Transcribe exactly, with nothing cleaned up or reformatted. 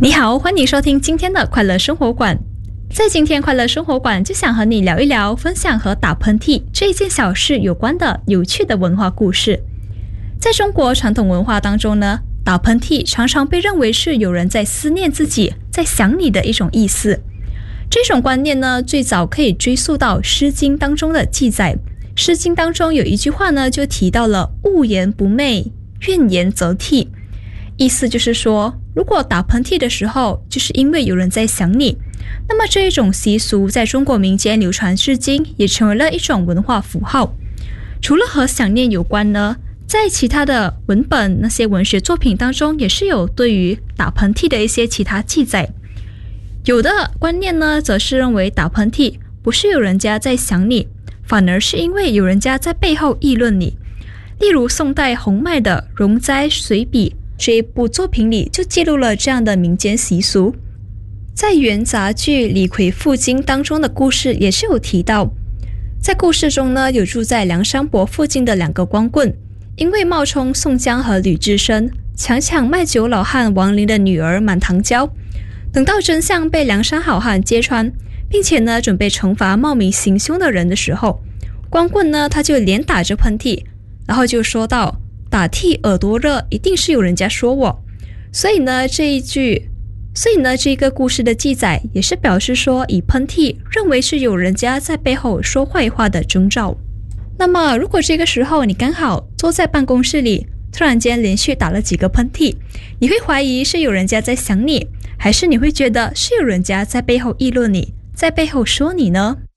你好，欢迎收听今天的快乐生活馆。在今天快乐生活馆就想和你聊一聊，分享和打喷嚏这一件小事有关的有趣的文化故事。在中国传统文化当中呢，打喷嚏常常被认为是有人在思念自己，在想你的一种意思。这种观念呢，最早可以追溯到《诗经》当中的记载。《诗经》当中有一句话呢，就提到了恶言不寐，怨言则涕。意思就是说，如果打喷嚏的时候，就是因为有人在想你，那么这一种习俗在中国民间流传至今，也成为了一种文化符号。除了和想念有关呢，在其他的文本、那些文学作品当中，也是有对于打喷嚏的一些其他记载。有的观念呢，则是认为打喷嚏不是有人家在想你，反而是因为有人家在背后议论你。例如宋代洪迈的《容斋随笔》这一部作品里就记录了这样的民间习俗。在元杂剧《李逵赴京》当中的故事也是有提到，在故事中呢，有住在梁山泊附近的两个光棍，因为冒充宋江和吕知深，强抢卖酒老汉王林的女儿满堂娇。等到真相被梁山好汉揭穿，并且呢准备惩罚冒名行凶的人的时候，光棍呢他就连打着喷嚏，然后就说道：打嚏耳朵热，一定是有人家说我。所以呢这一句所以呢这个故事的记载也是表示说，以喷嚏认为是有人家在背后说坏话的征兆。那么如果这个时候你刚好坐在办公室里，突然间连续打了几个喷嚏，你会怀疑是有人家在想你，还是你会觉得是有人家在背后议论你，在背后说你呢？